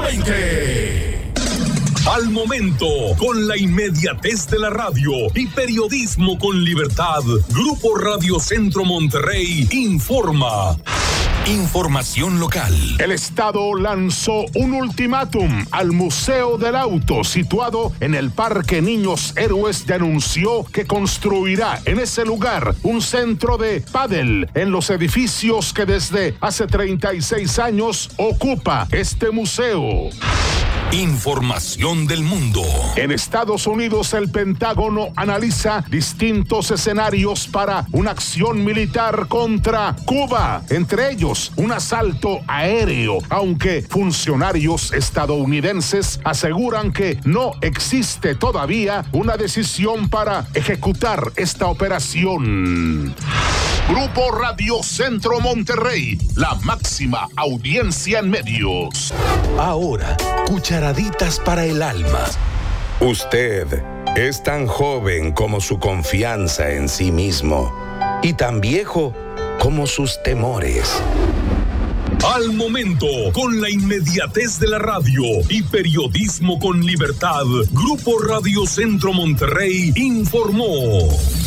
2020. Al momento, con la inmediatez de la radio y periodismo con libertad, Grupo Radio Centro Monterrey informa. Información local. El Estado lanzó un ultimátum al Museo del Auto, situado en el Parque Niños Héroes, y anunció que construirá en ese lugar un centro de pádel en los edificios que desde hace 36 años ocupa este museo. Información del mundo. En Estados Unidos, el Pentágono analiza distintos escenarios para una acción militar contra Cuba, entre ellos un asalto aéreo, aunque funcionarios estadounidenses aseguran que no existe todavía una decisión para ejecutar esta operación. Grupo Radio Centro Monterrey, la máxima audiencia en medios. Ahora, cucharaditas para el alma. Usted es tan joven como su confianza en sí mismo y tan viejo como sus temores. Al momento, con la inmediatez de la radio y periodismo con libertad, Grupo Radio Centro Monterrey informó.